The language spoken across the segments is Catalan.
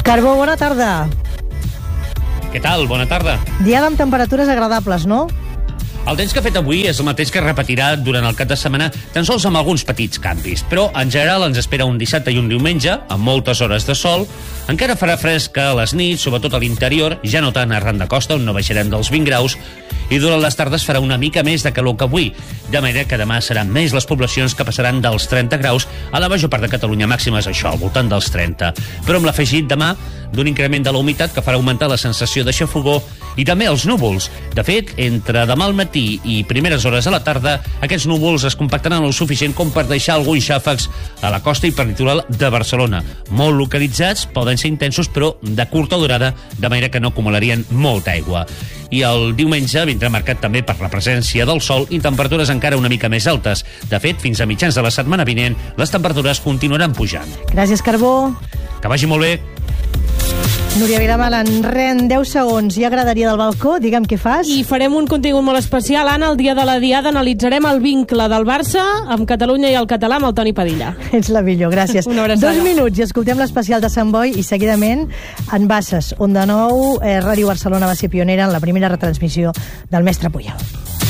Carbó, bona tarda. Què tal? Bona tarda. Diada amb temperatures agradables, no? El temps que ha fet avui és el mateix que repetirà durant el cap de setmana, tan sols amb alguns petits canvis. Però, en general, ens espera un dissabte i un diumenge, amb moltes hores de sol. Encara farà fresc a les nits, sobretot a l'interior, ja no tant arran de costa, on no baixarem dels 20 graus, i durant les tardes farà una mica més de calor que avui, de manera que demà seran més les poblacions que passaran dels 30 graus a la major part de Catalunya, màximes això, al voltant dels 30. Però amb l'afegit demà d'un increment de la humitat que farà augmentar la sensació de xafogor i també els núvols. De fet, entre demà al matí i primeres hores a la tarda, aquests núvols es compactaran el suficient com per deixar alguns xàfecs a la costa i per litoral de Barcelona. Molt localitzats, poden ser intensos, però de curta durada, de manera que no acumularien molta aigua. I el diumenge vindrà marcat també per la presència del sol i temperatures encara una mica més altes. De fet, fins a mitjans de la setmana vinent, les temperatures continuaran pujant. Gràcies, Carbó. Que vagi molt bé. Núria Viramal, en 10 segons ja agradaria del balcó, digue'm què fas. I farem un contingut molt especial, Anna, el dia de la Diada analitzarem el vincle del Barça amb Catalunya i el català amb el Toni Padilla. Ets la millor, gràcies. 2 minuts i escoltem l'especial de Sant Boi i seguidament en Basses, on de nou Ràdio Barcelona va ser pionera en la primera retransmissió del Mestre Puyol.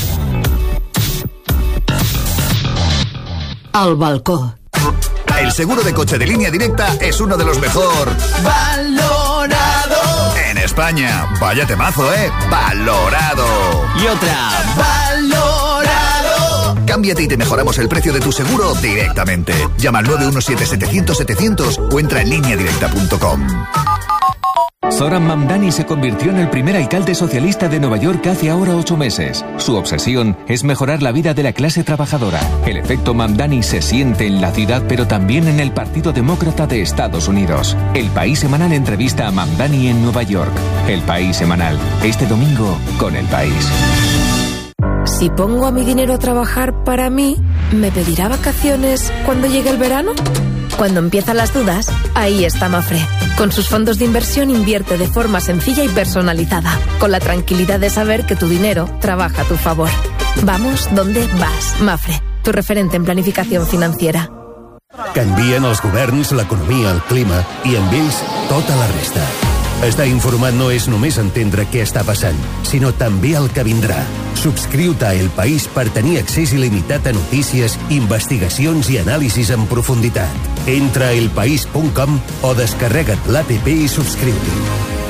Al balcó. El seguro de coche de Línea Directa es uno de los mejor valorado en España. Vaya temazo, ¿eh? Valorado. Y otra. Valorado. Cámbiate y te mejoramos el precio de tu seguro directamente. Llama al 917-700-700 o entra en lineadirecta.com. Zoran Mamdani se convirtió en el primer alcalde socialista de Nueva York hace ahora 8 meses. Su obsesión es mejorar la vida de la clase trabajadora. El efecto Mamdani se siente en la ciudad, pero también en el Partido Demócrata de Estados Unidos. El País Semanal entrevista a Mamdani en Nueva York. El País Semanal, este domingo con El País. Si pongo a mi dinero a trabajar para mí, ¿me pedirá vacaciones cuando llegue el verano? Cuando empiezan las dudas, ahí está Mafre. Con sus fondos de inversión invierte de forma sencilla y personalizada, con la tranquilidad de saber que tu dinero trabaja a tu favor. Vamos donde vas. Mafre, tu referente en planificación financiera. Canvien els governs, l'economia, el clima i amb ells tota la resta. Estar informat no és només entendre què està passant, sinó també el que vindrà. Subscriu-te a El País per tenir accés il·limitat a notícies, investigacions i anàlisis en profunditat. Entra a elpaís.com o descarrega't l'APP i subscriu-t'hi.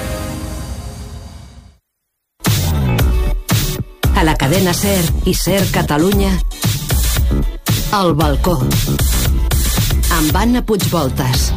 A la cadena SER i SER Catalunya, El balcó, amb Anna Puigvoltas.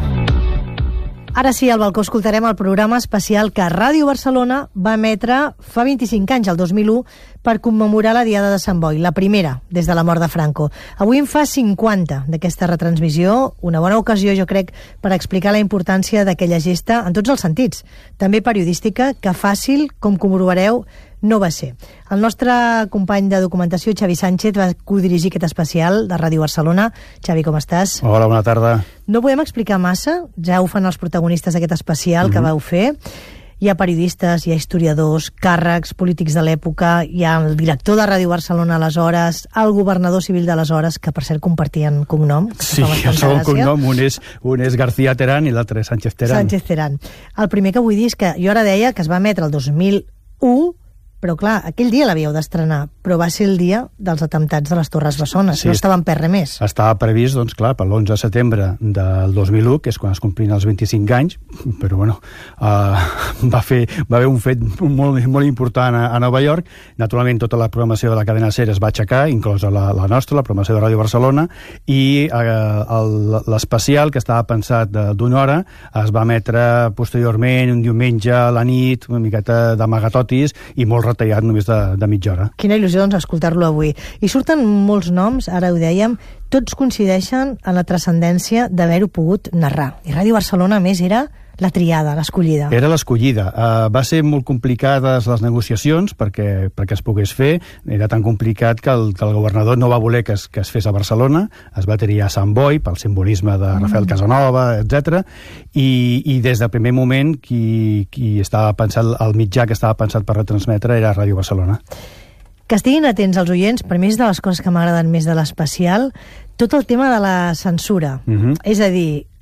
Ara sí, al balcó escoltarem el programa especial que Ràdio Barcelona va emetre fa 25 anys, el 2001, per commemorar la Diada de Sant Boi, la primera des de la mort de Franco. Avui en fa 50 d'aquesta retransmissió, una bona ocasió, jo crec, per explicar la importància d'aquella gesta en tots els sentits, també periodística, que fàcil, com comprovareu, no va ser. El nostre company de documentació, Xavi Sánchez, va codirigir aquest especial de Ràdio Barcelona. Xavi, com estàs? Hola, bona tarda. No podem explicar massa, ja ho fan els protagonistes d'aquest especial que vau fer. Hi ha periodistes, hi ha historiadors, càrrecs, polítics de l'època, hi ha el director de Ràdio Barcelona aleshores, el governador civil d'aleshores, que per cert compartien cognom. Sí, el segon cognom, un és García Terán i l'altre és Sánchez Terán. Sánchez Terán. El primer que vull dir és que jo ara deia que es va emetre el 2001, però clar, aquell dia l'havíeu d'estrenar, però va ser el dia dels atemptats de les Torres Bessones, sí, no estava en res més. Estava previst, doncs clar, per l'11 de setembre del 2001, que és quan es complien els 25 anys, però bueno, va haver un fet molt important a Nova York. Naturalment, tota la programació de la cadena SER es va aixecar, inclosa la nostra, la programació de Ràdio Barcelona, i l'especial, que estava pensat d'una hora, es va emetre posteriorment, un diumenge a la nit, una miqueta d'amagatotis, i molt retallat només de mitja hora. Quina il·lusió, doncs, escoltar-lo avui. I surten molts noms, ara ho dèiem, tots coincideixen en la transcendència d'haver-ho pogut narrar. I Ràdio Barcelona, a més, era la triada, l'escollida. Era l'escollida. Va ser molt complicades les negociacions perquè es pogués fer. Era tan complicat que el governador no va voler que es fes a Barcelona. Es va triar a Sant Boi pel simbolisme de Rafael Casanova, etc. I des del primer moment qui estava pensat, el mitjà que estava pensat per retransmetre era Ràdio Barcelona. Que estiguin atents els oients, per mi és de les coses que m'agraden més de l'especial, tot el tema de la censura. És a dir,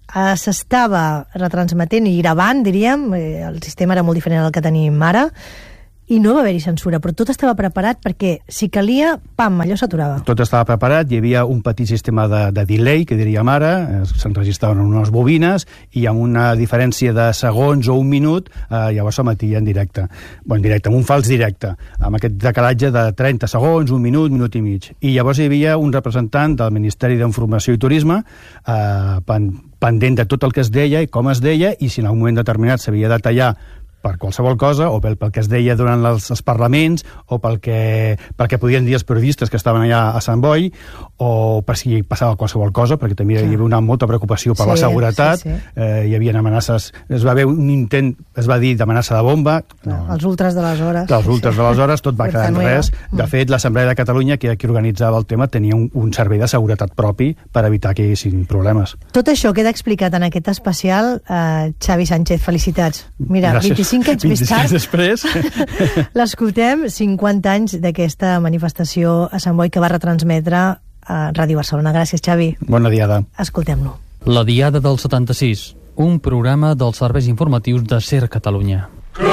s'estava retransmetent i gravant, diríem, el sistema era molt diferent al que tenim ara, i no va haver-hi censura, però tot estava preparat perquè, si calia, pam, allò s'aturava. Tot estava preparat, hi havia un petit sistema de delay, que diríem ara, s'enregistraven unes bobines, i amb una diferència de segons o un minut, llavors s'emetia en directe. En directe, amb un fals directe, amb aquest decalatge de 30 segons, un minut i mig. I llavors hi havia un representant del Ministeri d'Informació i Turisme, pendent de tot el que es deia i com es deia, i si en un moment determinat s'havia de tallar per qualsevol cosa, o pel que es deia durant els parlaments, o perquè podien dir els periodistes que estaven allà a Sant Boi, o per si passava qualsevol cosa, perquè també hi havia una molta preocupació per la seguretat, hi havia amenaces, es va haver un intent, es va dir d'amenaça de bomba. Els ultras d'aleshores. Els ultras d'aleshores, tot va quedar en res. De fet, l'Assemblea de Catalunya, que organitzava el tema, tenia un servei de seguretat propi per evitar que hi haguessin problemes. Tot això queda explicat en aquest especial. Xavi Sánchez, felicitats. Mira, 25 anys més tard després l'escoltem, 50 anys d'aquesta manifestació a Sant Boi que va retransmetre a Ràdio Barcelona. Gràcies, Xavi. Bona diada. Escoltem-lo. La Diada del 76, un programa dels serveis informatius de SER Catalunya.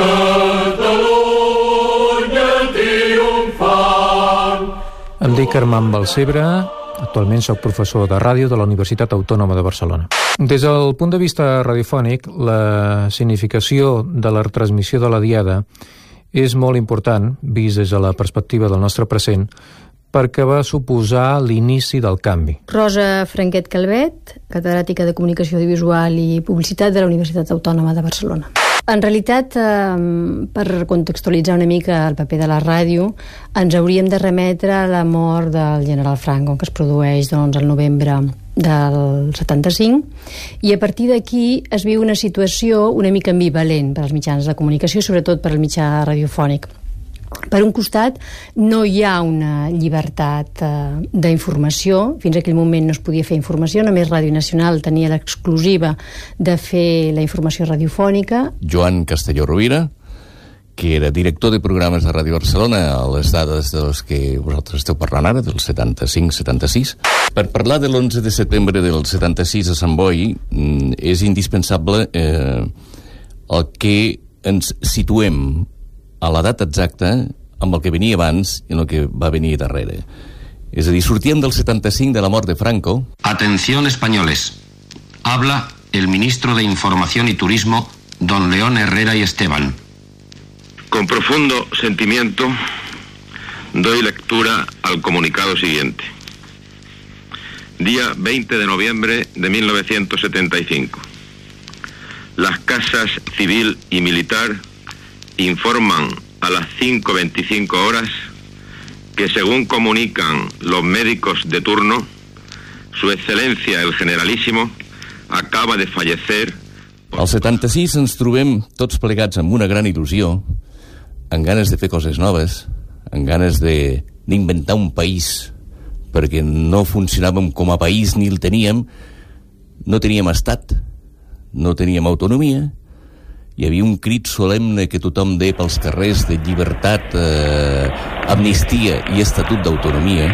Catalunya triomfant. Em dic Armand Balcebre. Actualment soc professor de ràdio de la Universitat Autònoma de Barcelona. Des del punt de vista radiofònic, la significació de la retransmissió de la Diada és molt important, vist des de la perspectiva del nostre present, perquè va suposar l'inici del canvi. Rosa Franquet Calvet, catedràtica de Comunicació Audiovisual i Publicitat de la Universitat Autònoma de Barcelona. En realitat, per contextualitzar una mica el paper de la ràdio, ens hauríem de remetre a la mort del general Franco, que es produeix al novembre del 75, i a partir d'aquí es viu una situació una mica ambivalent per als mitjans de comunicació, sobretot per al mitjà radiofònic. Per un costat, no hi ha una llibertat d'informació. Fins a aquell moment no es podia fer informació, només Ràdio Nacional tenia l'exclusiva de fer la informació radiofònica. Joan Castelló Rovira, que era director de programes de Ràdio Barcelona a les dades de les que vosaltres esteu parlant ara, del 75-76. Per parlar de l'11 de setembre del 76 a Sant Boi, és indispensable el que ens situem a la data exacta amb el que venia abans i el que va venir darrere. És a dir, sortíem del 75 de la mort de Franco. Atención españoles. Habla el ministro de Información y Turismo, don León Herrera y Esteban. Con profundo sentimiento doy lectura al comunicado siguiente. Día 20 de noviembre de 1975. Las casas civil y militar informan a las 5:25 horas que, según comunican los médicos de turno, Su Excelencia el Generalísimo acaba de fallecer. Al 76 ens trobem tots plegats amb una gran il·lusió, amb ganes de fer coses noves, amb ganes d'inventar un país, perquè no funcionàvem com a país ni el teníem, no teníem estat, no teníem autonomia. Hi havia un crit solemne que tothom deia pels carrers de llibertat, amnistia i estatut d'autonomia.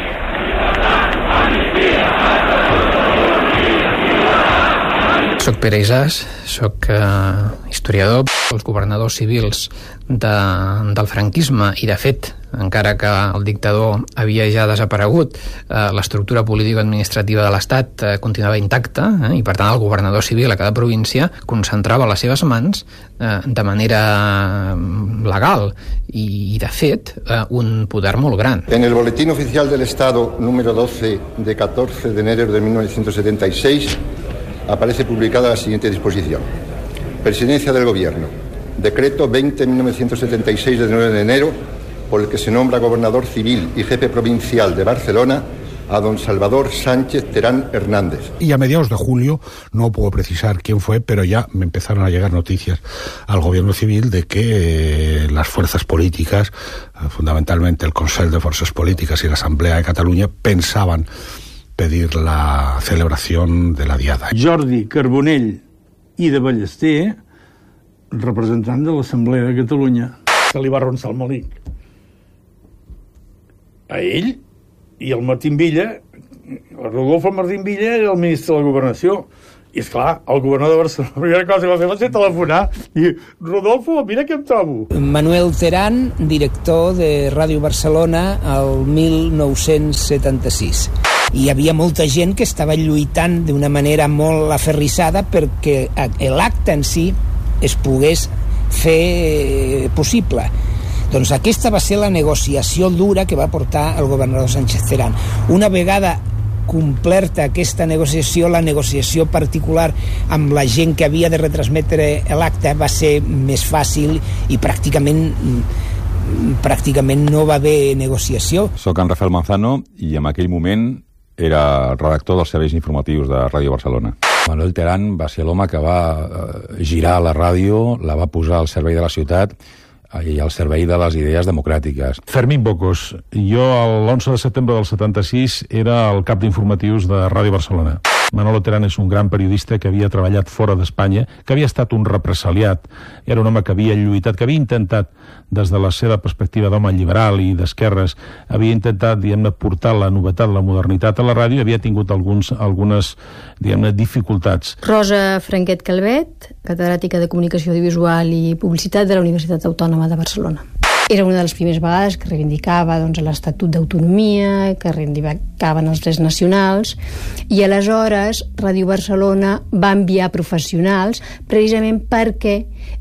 Soc Pere Isàs, soc historiador. Els governadors civils del franquisme, i de fet, encara que el dictador havia ja desaparegut, l'estructura política-administrativa de l'Estat continuava intacta, i per tant el governador civil a cada província concentrava les seves mans de manera legal i de fet un poder molt gran. En el Boletín Oficial del Estado número 12 de 14 de enero de 1976 aparece publicada la siguiente disposición. Presidencia del Gobierno. Decreto 20-1976 de 9 de enero por el que se nombra gobernador civil y jefe provincial de Barcelona a don Salvador Sánchez Terán Hernández. Y a mediados de julio, no puedo precisar quién fue, pero ya me empezaron a llegar noticias al gobierno civil de que las fuerzas políticas, fundamentalmente el Consell de Fuerzas Políticas y la Asamblea de Cataluña, pensaban pedir la celebración de la Diada. Jordi Carbonell i de Ballester, representant de l'Assemblea de Catalunya, se li va arronsar el malic. A ell i el Martín Villa, el Rodolfo Martín Villa era el ministre de la Governació, I, esclar, el governador de Barcelona, la primera cosa que va fer va ser telefonar i, Rodolfo, mira què em trobo. Manuel Terán, director de Ràdio Barcelona el 1976. Hi havia molta gent que estava lluitant d'una manera molt aferrissada perquè l'acte en si es pogués fer possible. Doncs aquesta va ser la negociació dura que va portar el governador Sánchez Terán. Una vegada complerta aquesta negociació, la negociació particular amb la gent que havia de retransmetre l'acte va ser més fàcil i pràcticament no va haver negociació. Soc en Rafael Manzano i en aquell moment era redactor dels serveis informatius de Ràdio Barcelona. Manuel Terán va ser l'home que va girar la ràdio, la va posar al servei de la ciutat i al servei de les idees democràtiques. Fermín Bocos. Jo, l'11 de setembre del 76, era el cap d'informatius de Ràdio Barcelona. Manolo Terán és un gran periodista que havia treballat fora d'Espanya, que havia estat un represaliat, era un home que havia lluitat, que havia intentat, des de la seva perspectiva d'home liberal i d'esquerres, havia intentat, diguem-ne, portar la novetat, la modernitat a la ràdio, i havia tingut algunes, diguem-ne, dificultats. Rosa Franquet Calvet, catedràtica de Comunicació Audiovisual i Publicitat de la Universitat Autònoma de Barcelona. Era una de les primeres vegades que reivindicava l'Estatut d'autonomia, que reivindicaven els drets nacionals, i aleshores Ràdio Barcelona va enviar professionals precisament perquè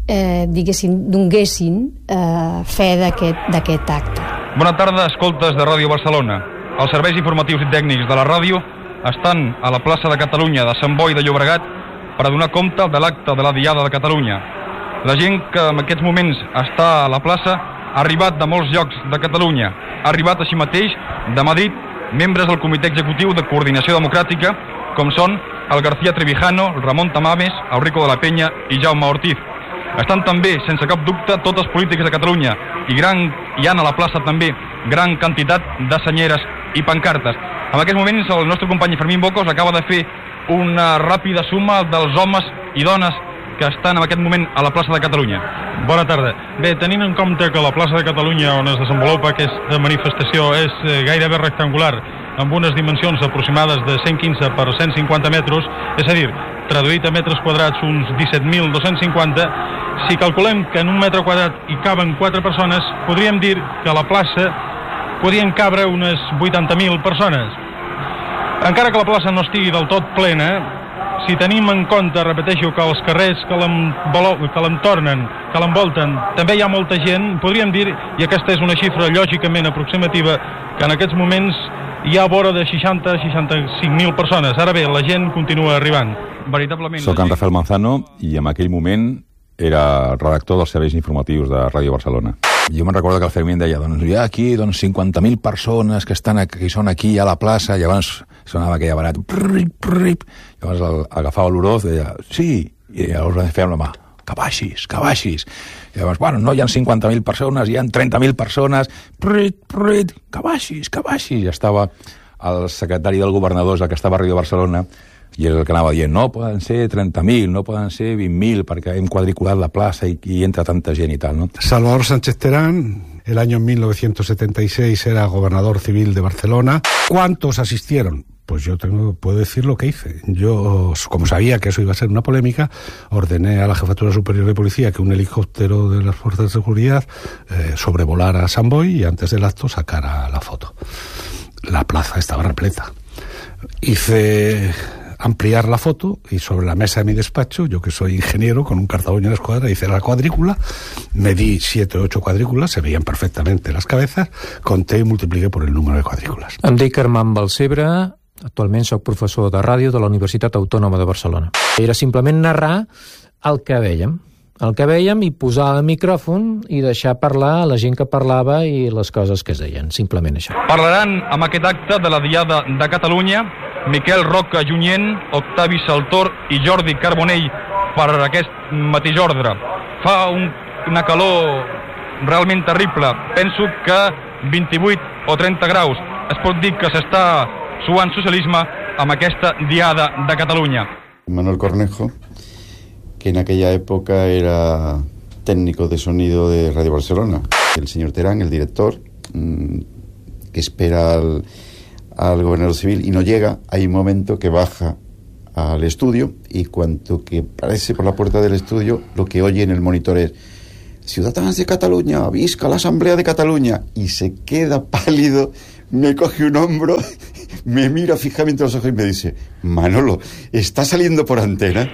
donguessin fe d'aquest acte. Bona tarda, escoltes de Ràdio Barcelona. Els serveis informatius i tècnics de la ràdio estan a la plaça de Catalunya de Sant Boi de Llobregat per a donar compte de l'acte de la Diada de Catalunya. La gent que en aquests moments està a la plaça ha arribat de molts llocs de Catalunya. Ha arribat així mateix de Madrid membres del Comitè Executiu de Coordinació Democràtica, com són el García Trevijano, el Ramon Tamames, el Rico de la Peña i Jaume Ortiz. Estan també, sense cap dubte, tots els polítics de Catalunya i hi ha a la plaça també gran quantitat de senyeres i pancartes. En aquests moments el nostre company Fermín Bocos acaba de fer una ràpida suma dels homes i dones que estan en aquest moment a la plaça de Catalunya. Bona tarda. Bé, tenint en compte que la plaça de Catalunya on es desenvolupa aquesta manifestació és gairebé rectangular, amb unes dimensions aproximades de 115 per 150 metres, és a dir, traduït a metres quadrats uns 17.250, si calculem que en un metre quadrat hi caben 4 persones, podríem dir que a la plaça podien cabre unes 80.000 persones. Encara que la plaça no estigui del tot plena, si tenim en compte, repeteixo, que els carrers que l'entornen, que l'envolten, també hi ha molta gent, podríem dir, i aquesta és una xifra lògicament aproximativa, que en aquests moments hi ha vora de 60-65.000 persones. Ara bé, la gent continua arribant. Veritablement... Soc en Rafael Manzano i en aquell moment era redactor dels serveis informatius de Ràdio Barcelona. Jo me'n recordo que el Fermín deia, doncs hi ha aquí 50.000 persones que són aquí a la plaça, i llavors sonava aquella barat, llavors agafava l'Oroz i deia, sí, i llavors feia amb la mà, que baixis. I llavors, bueno, no hi ha 50.000 persones, hi ha 30.000 persones, que baixis. I estava el secretari del governador, el que estava a Ràdio Barcelona, i el que anava dient, no poden ser 30.000, no poden ser 20.000, perquè hem quadriculat la plaça y entra tanta gent y tal, ¿no? Salvador Sánchez Terán, el año 1976 era gobernador civil de Barcelona. ¿Cuántos asistieron? Pues yo puedo decir lo que hice. Yo, como sabía que eso iba a ser una polémica, ordené a la Jefatura Superior de Policía que un helicóptero de las fuerzas de seguridad sobrevolara a Sant Boi y antes del acto sacara la foto. La plaza estaba repleta. Hice ampliar la foto y sobre la mesa de mi despacho, yo que soy ingeniero con un cartaboño en la escuadra, hice la cuadrícula, medí 7 o 8 cuadrículas, se veían perfectamente las cabezas, conté y multipliqué por el número de cuadrículas. Em dic Armand Balcebre, actualment soc professor de ràdio de la Universitat Autònoma de Barcelona. Era simplement narrar el que veiem i posar el micròfon i deixar parlar la gent que parlava i les coses que es deien, simplement això. Parlaran amb aquest acte de la Diada de Catalunya Miquel Roca Junyent, Octavi Saltor i Jordi Carbonell per aquest mateix ordre. Fa una calor realment terrible. Penso que 28 o 30 graus. Es pot dir que s'està suant socialisme amb aquesta Diada de Cataluña. Manuel Cornejo, que en aquella época era técnico de sonido de Radio Barcelona. El señor Terán, el director, que espera al gobernador civil y no llega, hay un momento que baja al estudio y cuando que aparece por la puerta del estudio, lo que oye en el monitor es: Ciudadanos de Cataluña, visca la Asamblea de Cataluña. Y se queda pálido, me coge un hombro, me mira fijamente a los ojos y me dice: Manolo, ¿está saliendo por antena?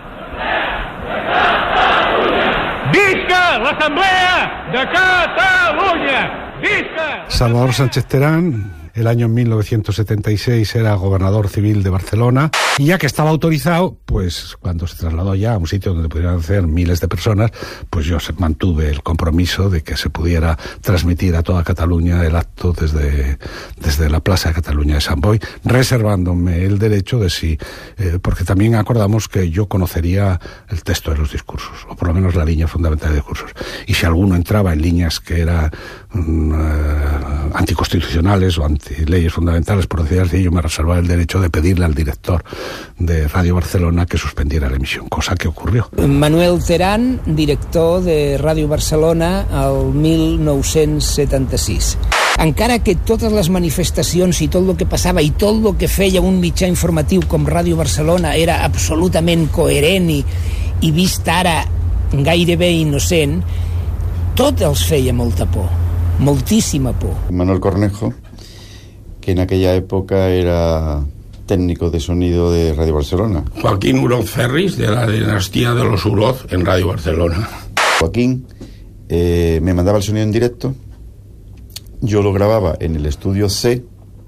¡Visca la Asamblea de Cataluña! ¡Visca! Salvador Sánchez Terán, el año 1976 era gobernador civil de Barcelona, y ya que estaba autorizado, pues cuando se trasladó ya a un sitio donde pudieran hacer miles de personas, pues yo mantuve el compromiso de que se pudiera transmitir a toda Cataluña el acto desde la Plaza de Cataluña de Sant Boi, reservándome el derecho de si, porque también acordamos que yo conocería el texto de los discursos, o por lo menos la línea fundamental de discursos, y si alguno entraba en líneas que eran anticonstitucionales o antileyes fundamentales, por decir así, yo me reservaba el derecho de pedirle al director de Radio Barcelona que suspendiera la emisión, cosa que ocurrió. Manuel Terán, director de Ràdio Barcelona al 1976. Encara que totes les manifestacions i tot el que passava i tot el que feia un mitjà informatiu com Ràdio Barcelona era absolutament coherent i vist ara gairebé innocent, tot els feia molta por, moltíssima por. Manuel Cornejo, que en aquella época era técnico de sonido de Radio Barcelona. Joaquín Uroz Ferris, de la dinastía de los Uroz en Radio Barcelona. Joaquín me mandaba el sonido en directo, yo lo grababa en el estudio C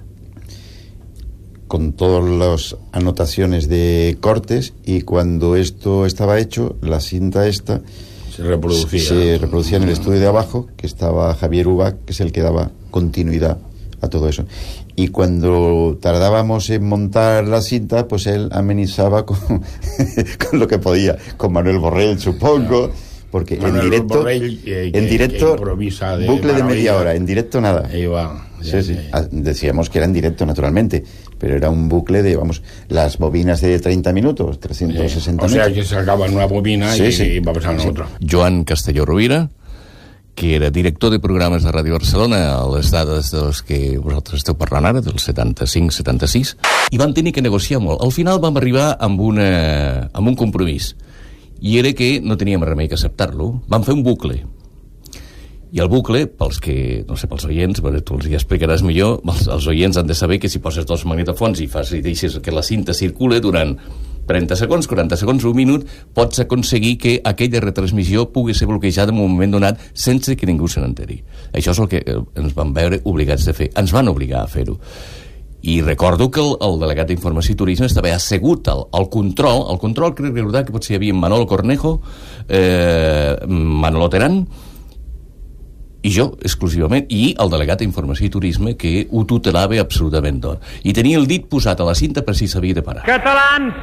con todas las anotaciones de cortes, y cuando esto estaba hecho, la cinta esta se reproducía en el estudio de abajo, que estaba Javier Ubach, que es el que daba continuidad a todo eso. Y cuando tardábamos en montar la cinta, pues él amenizaba con lo que podía, con Manuel Borrell, supongo, porque Manuel en directo bucle de media hora, en directo nada. Ahí va. Sí. Decíamos que era en directo, naturalmente, pero era un bucle de, las bobinas de 30 minutos, 360 minutos. O sea, que se acaba en una bobina y va pasando otra. Joan Castelló Rovira, que era director de programes de Ràdio Barcelona a les dades dels que vosaltres esteu parlant ara, del 75-76, i van tenir que negociar molt. Al final vam arribar amb un compromís, i era que no teníem remei que acceptar-lo. Vam fer un bucle. I el bucle, pels oients, tu els hi explicaràs millor, els oients han de saber que si poses dos magnetofons i deixes que la cinta circule durant 30 segons, 40 segons, un minut, pots aconseguir que aquella retransmissió pugui ser bloquejada en un moment donat sense que ningú se n'enteri. Això és el que ens van veure obligats a fer. Ens van obligar a fer-ho. I recordo que el delegat d'Informació i Turisme estava assegut al control. El control, crec recordar que potser hi havia Manolo Cornejo, Manolo Terán, i jo, exclusivament, i el delegat d'Informació i Turisme, que ho tutelava absolutament tot. I tenia el dit posat a la cinta per si s'havia de parar. Catalans,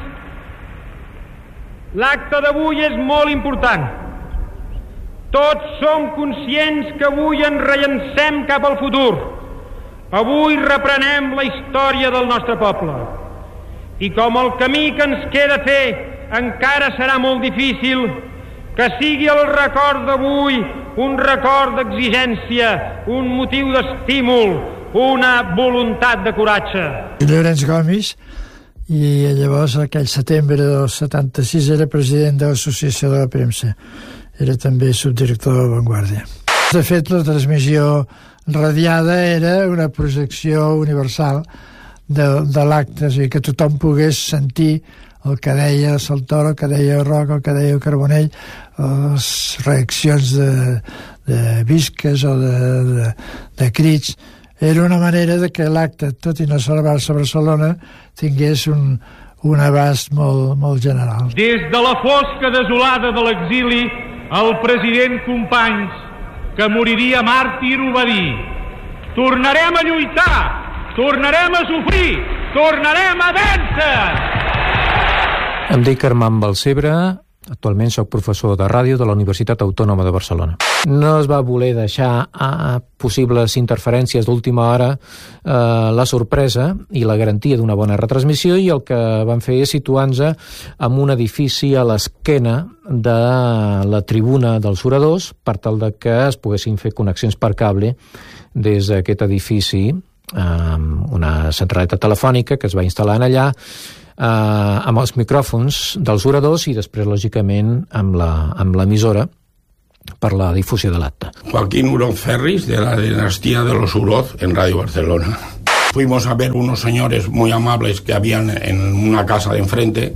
l'acte d'avui és molt important. Tots som conscients que avui ens rellancem cap al futur. Avui reprenem la història del nostre poble. I com el camí que ens queda fer encara serà molt difícil, que sigui el record d'avui un record d'exigència, un motiu d'estímul, una voluntat de coratge. Llorenç Gomis, i llavors aquell setembre del 76 era president de l'Associació de la Premsa. Era també subdirector de La Vanguardia. De fet, la transmissió radiada era una projecció universal de l'acte, és a dir, que tothom pogués sentir el que deia Saltor, el que deia Roca, el que deia Carbonell, les reaccions de visques o de crits. Era una manera de que l'acte, tot i no celebrar-se a Barcelona, tingués un abast molt general. Des de la fosca desolada de l'exili, el president Companys, que moriria màrtir, ho va dir: tornarem a lluitar, tornarem a sofrir, tornarem a vèncer. Em dic Armand Balcebre, actualment soc professor de ràdio de la Universitat Autònoma de Barcelona. No es va voler deixar a possibles interferències d'última hora la sorpresa i la garantia d'una bona retransmissió, i el que van fer és situar-nos en un edifici a l'esquena de la tribuna dels oradors per tal de que es poguessin fer connexions per cable des d'aquest edifici, una centraleta telefònica que es va instal·lar allà, amb els micròfons dels oradors i després, lògicament, amb l'emissora per la difusió de l'acte. Joaquín Uroz Ferris, de la dinastía de los Uroz, en Radio Barcelona. Fuimos a ver unos señores muy amables que habían en una casa de enfrente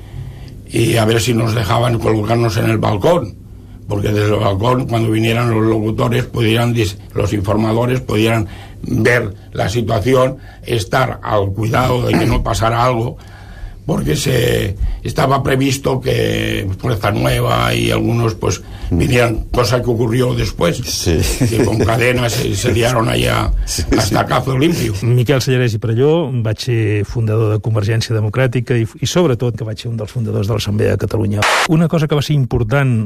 y a ver si nos dejaban colocarnos en el balcón, porque desde el balcón, cuando vinieran los locutores, los informadores pudieran ver la situación, estar al cuidado de que no pasara algo, porque estaba previsto que Fuerza Nueva y algunos pues vinieran, cosa que ocurrió después, que con cadenas se liaron allá hasta cazo limpio. Miquel Sellarès i Perelló, vaig ser fundador de Convergència Democràtica i sobretot que vaig ser un dels fundadors de l'Assemblea de Catalunya. Una cosa que va ser important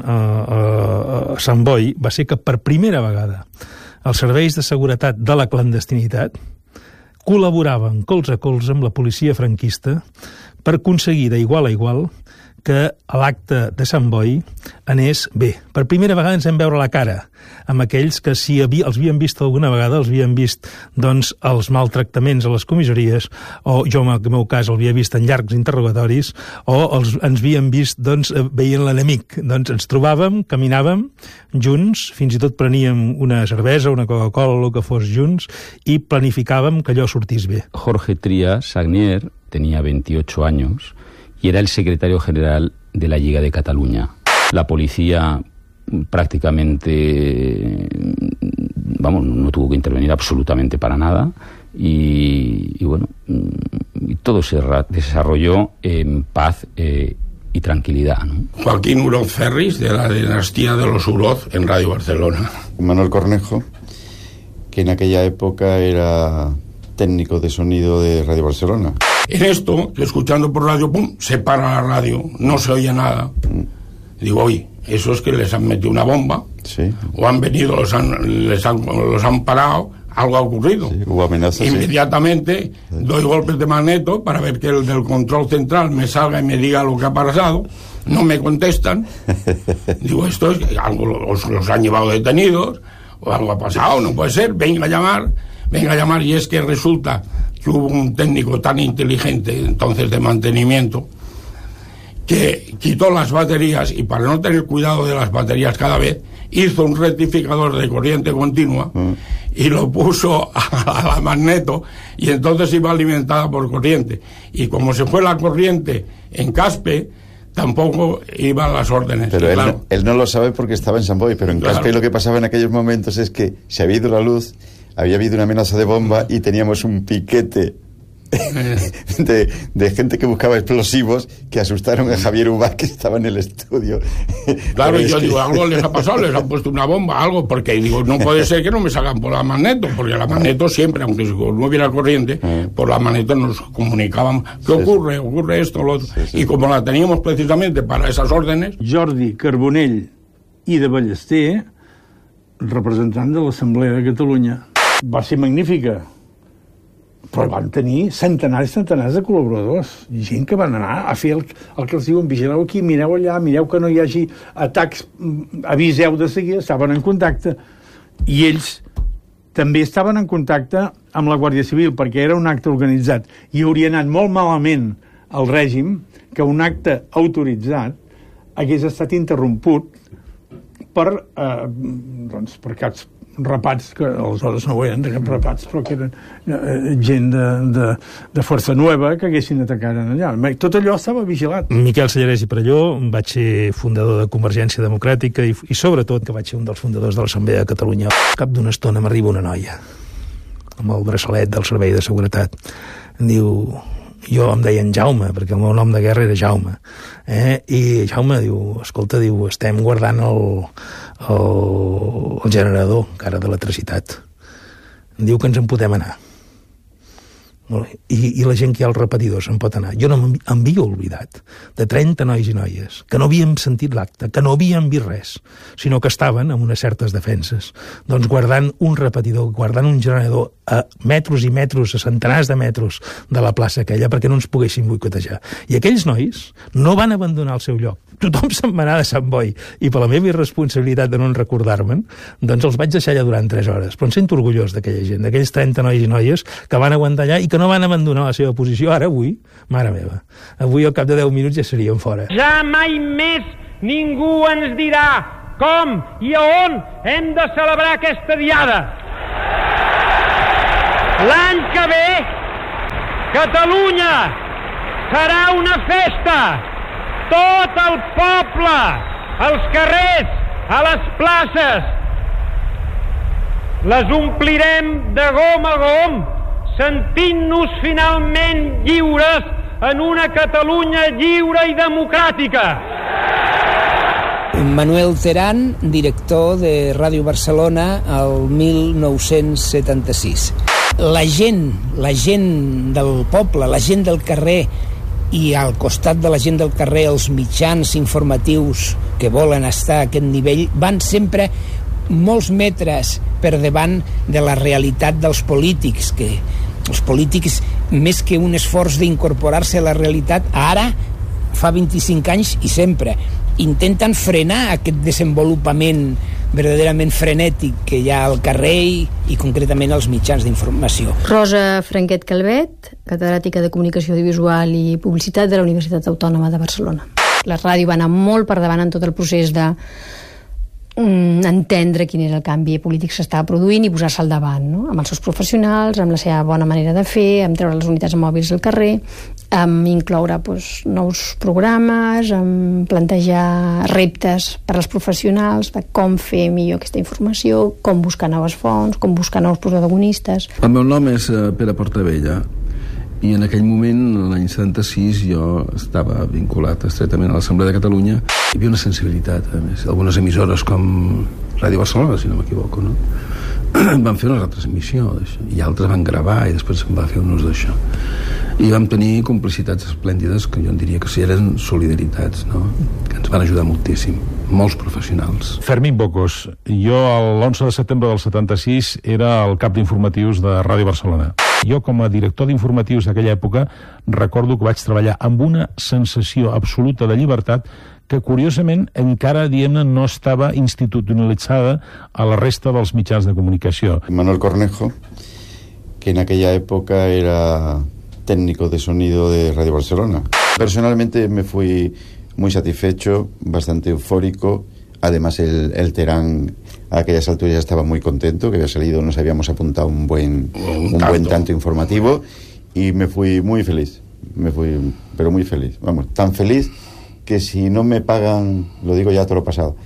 a Sant Boi va ser que per primera vegada els serveis de seguretat de la clandestinitat col·laboraven colze a colze amb la policia franquista per aconseguir d'igual a igual que l'acte de Sant Boi anés bé. Per primera vegada ens vam veure la cara amb aquells que si els havien vist alguna vegada, els havien vist doncs, els maltractaments a les comissaries, o jo en el meu cas el havia vist en llargs interrogatoris, o ens havien vist doncs, veient l'enemic. Doncs ens trobàvem, caminàvem junts, fins i tot preníem una cervesa, una Coca-Cola, el que fos junts, i planificàvem que allò sortís bé. Jorge Trías Sagnier tenía 28 años y era el secretario general de la Lliga de Cataluña. La policía prácticamente, no tuvo que intervenir absolutamente para nada y bueno, y todo se desarrolló en paz y tranquilidad, ¿no? Joaquín Uroz Ferris, de la dinastía de los Uroz, en Radio Barcelona. Manuel Cornejo, que en aquella época era técnico de sonido de Radio Barcelona. En esto, escuchando por radio, ¡pum!, se para la radio, no se oye nada. Digo, oye, eso es que les han metido una bomba, o han venido, los han parado, algo ha ocurrido. Hubo amenazas. Inmediatamente doy golpes de magneto para ver que el del control central me salga y me diga lo que ha pasado. No me contestan. Digo, esto es que algo los han llevado detenidos, o algo ha pasado, no puede ser, venga a llamar, y es que resulta que hubo un técnico tan inteligente entonces de mantenimiento que quitó las baterías y para no tener cuidado de las baterías cada vez hizo un rectificador de corriente continua y lo puso a la magneto y entonces iba alimentada por corriente y como se fue la corriente en Caspe tampoco iban las órdenes. Pero él no lo sabe porque estaba en Sant Boi, pero en Caspe lo que pasaba en aquellos momentos es que se había ido la luz, había habido una amenaza de bomba y teníamos un piquete de gente que buscaba explosivos que asustaron a Javier Ubach, que estaba en el estudio. Claro, y yo digo, algo les ha pasado, les han puesto una bomba, algo, porque digo, no puede ser que no me salgan por la magneto, porque la magneto siempre, aunque no hubiera corriente, por la magneto nos comunicaban, ¿qué ocurre? Ocurre esto, lo otro. Y como la teníamos precisamente para esas órdenes... Jordi Carbonell i de Ballester, representant de l'Assemblea de Catalunya. Va ser magnífica, però van tenir centenars i centenars de col·laboradors, gent que van anar a fer el que els diuen, vigileu aquí, mireu allà, mireu que no hi hagi atacs, aviseu de seguida, estaven en contacte, i ells també estaven en contacte amb la Guàrdia Civil, perquè era un acte organitzat, i hauria anat molt malament al règim que un acte autoritzat hagués estat interromput per caps rapats, que aleshores no ho eren rapats, però que eren gent de Força Nueva que haguessin atacat allà. Tot allò estava vigilat. Miquel Sellarès i Perelló, vaig ser fundador de Convergència Democràtica i sobretot que vaig ser un dels fundadors de l'Assemblea de Catalunya. Cap d'una estona m'arriba una noia amb el braçalet del Servei de Seguretat. Em diu... Jo em deien Jaume, perquè el meu nom de guerra era Jaume. I Jaume diu, escolta, diu, estem guardant el generador, encara d'electricitat. Em diu que ens en podem anar. I la gent que hi ha al repetidor se'n pot anar. Jo no m'havia oblidat de 30 nois i noies que no havien sentit l'acte, que no havien vist res, sinó que estaven amb unes certes defenses, doncs guardant un repetidor, guardant un generador a metros i metros, a centenars de metros de la plaça aquella perquè no ens poguessin boicotejar. I aquells nois no van abandonar el seu lloc. Tothom se'n va anar de Sant Boi i per la meva irresponsabilitat de no recordar-me'n, doncs els vaig deixar allà durant 3 hores. Però em sento orgullós d'aquella gent, d'aquells 30 nois i noies que van aguantar allà i que que no van abandonar la seva posició, ara avui, mare meva, avui al cap de 10 minuts ja serien fora. Ja mai més ningú ens dirà com i a on hem de celebrar aquesta diada. L'any que ve, Catalunya serà una festa. Tot el poble, als carrers, a les places, les omplirem de gom a gom, sentint-nos finalment lliures en una Catalunya lliure i democràtica. Manuel Terán, director de Ràdio Barcelona el 1976. La gent del poble, la gent del carrer, i al costat de la gent del carrer els mitjans informatius que volen estar a aquest nivell van sempre molts metres per davant de la realitat dels polítics, que els polítics, més que un esforç d'incorporar-se a la realitat, ara, fa 25 anys i sempre, intenten frenar aquest desenvolupament verdaderament frenètic que hi ha al carrer i concretament als mitjans d'informació. Rosa Franquet Calvet, catedràtica de Comunicació Audiovisual i Publicitat de la Universitat Autònoma de Barcelona. La ràdio va anar molt per davant en tot el procés de entendre quin era el canvi polític que s'estava produint i posar-se al davant, no? Amb els seus professionals, amb la seva bona manera de fer, amb treure les unitats mòbils al carrer, amb incloure nous programes, amb plantejar reptes per als professionals de com fer millor aquesta informació, com buscar noves fonts, com buscar nous protagonistes. El meu nom és Pere Portabella i en aquell moment, l'any 76, jo estava vinculat estretament a l'Assemblea de Catalunya. Hi havia una sensibilitat, a més. Algunes emissores com Ràdio Barcelona, si no m'equivoco, no? Van fer una retransmissió d'això, i altres van gravar i després se'n va fer un ús d'això. I vam tenir complicitats esplèndides que jo en diria que sí, eren solidaritats, no? Que ens van ajudar moltíssim, molts professionals. Fermín Bocos, jo l'11 de setembre del 76 era el cap d'informatius de Ràdio Barcelona. Jo, com a director d'informatius d'aquella època, recordo que vaig treballar amb una sensació absoluta de llibertat que, curiosament, encara, diguem-ne, no estava institucionalitzada a la resta dels mitjans de comunicació. Manuel Cornejo, que en aquella época era técnico de sonido de Radio Barcelona. Personalmente me fui muy satisfecho, bastante eufórico. Además, el Terán a aquellas alturas ya estaba muy contento, que había salido, nos habíamos apuntado un buen tanto informativo, y me fui muy feliz. Me fui, pero muy feliz. Vamos, tan feliz que si no me pagan, lo digo ya todo lo pasado,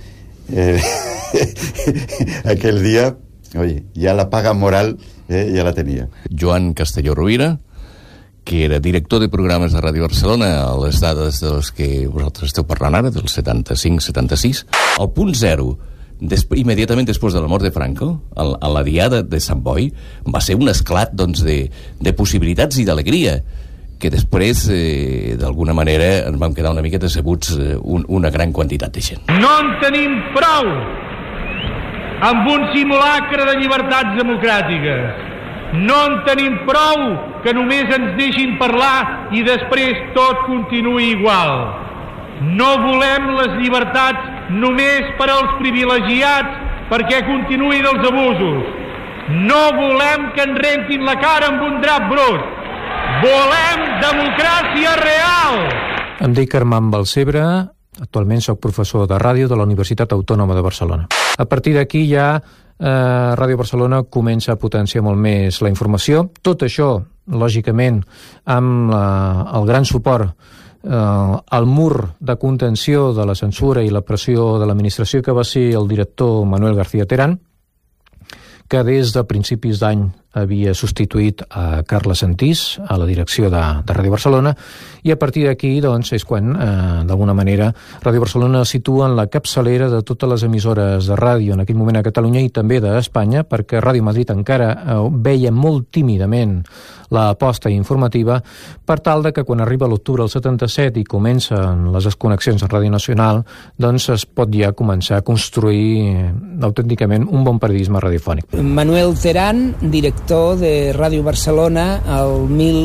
aquel día, oye, ya la paga moral ya la tenía. Joan Castelló Rovira, que era director de programes de Ràdio Barcelona, a les dades de les que vosaltres esteu parlant ara, del 75-76. El punt zero, immediatament després de la mort de Franco, a la diada de Sant Boi, va ser un esclat, doncs, de possibilitats i d'alegria, que després, d'alguna manera, ens vam quedar una mica decebuts una gran quantitat de gent. No en tenim prou amb un simulacre de llibertats democràtiques. No en tenim prou que només ens deixin parlar i després tot continuï igual. No volem les llibertats només per als privilegiats perquè continuïn els abusos. No volem que ens rentin la cara amb un drap brut. Volem democràcia real! Em dic Armand Balcebre, actualment soc professor de ràdio de la Universitat Autònoma de Barcelona. A partir d'aquí ja Ràdio Barcelona comença a potenciar molt més la informació. Tot això, lògicament, amb el gran suport al mur de contenció de la censura i la pressió de l'administració que va ser el director Manuel García Terán, que des de principis d'any havia substituït a Carles Santís a la direcció de Ràdio Barcelona, i a partir d'aquí doncs, és quan, d'alguna manera, Ràdio Barcelona es situa en la capçalera de totes les emissores de ràdio en aquell moment a Catalunya i també d'Espanya, perquè Ràdio Madrid encara veia molt tímidament l'aposta informativa, per tal de que quan arriba l'octubre del 77 i comencen les desconnexions a Ràdio Nacional, doncs es pot ja començar a construir autènticament un bon periodisme radiofònic. Manuel Terán, director de Ràdio Barcelona el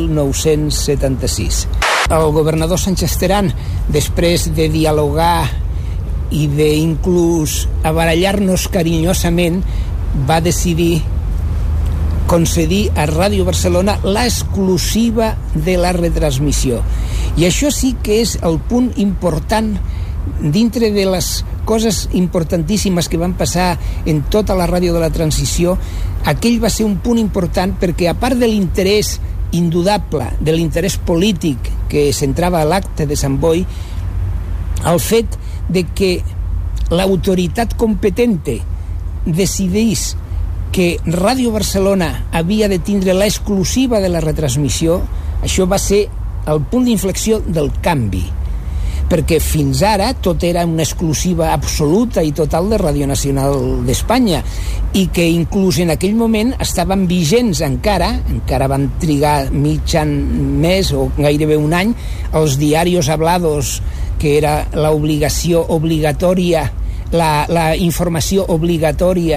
1976. El governador Sánchez Terán, després de dialogar i d'inclús abarallar-nos carinyosament, va decidir concedir a Ràdio Barcelona l'exclusiva de la retransmissió. I això sí que és el punt important dintre de les coses importantíssimes que van passar en tota la ràdio de la transició. Aquell va ser un punt important perquè, a part de l'interès indudable, de l'interès polític que centrava a l'acte de Sant Boi, el fet de que l'autoritat competente decidís que Ràdio Barcelona havia de tindre l'exclusiva de la retransmissió, això va ser el punt d'inflexió del canvi, perquè fins ara tot era una exclusiva absoluta i total de Ràdio Nacional d'Espanya, i que inclús en aquell moment estaven vigents encara van trigar mig mes o gairebé un any, els diarios hablados, que era l'obligació obligatòria, la informació obligatòria